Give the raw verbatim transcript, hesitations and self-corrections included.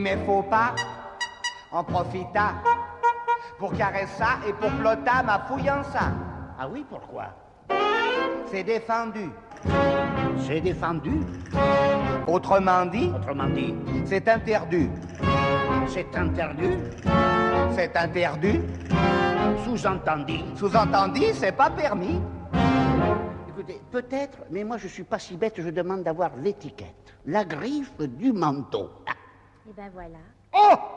Mais faut pas en profiter pour caresser ça et pour plotter ma fouillança. Ah oui, pourquoi? C'est défendu. C'est défendu. Autrement dit, Autrement dit, c'est interdit. c'est interdit. C'est interdit. Sous-entendu. Sous-entendu, c'est pas permis. Écoutez, peut-être, mais moi je suis pas si bête, je demande d'avoir l'étiquette, la griffe du manteau. Ah. Et ben voilà. Oh!